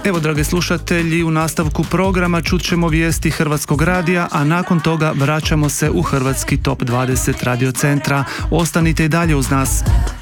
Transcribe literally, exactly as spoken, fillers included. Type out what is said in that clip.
Evo, drage slušatelji, u nastavku programa čut ćemo vijesti Hrvatskog radija, a nakon toga vraćamo se u Hrvatski top dvadeset Radio Centra. Ostanite i dalje uz nas.